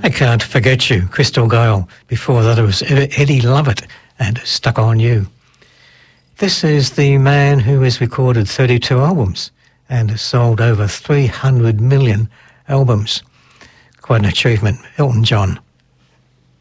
I Can't Forget You, Crystal Gayle. Before that it was Eddie Lovett and Stuck on You. This is the man who has recorded 32 albums and has sold over 300 million albums. Quite an achievement, Elton John.